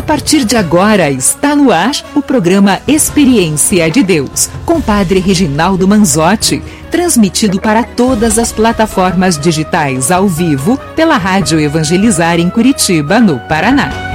partir de agora está no ar o programa Experiência de Deus, com Padre Reginaldo Manzotti, transmitido para todas as plataformas digitais ao vivo pela Rádio Evangelizar em Curitiba, no Paraná.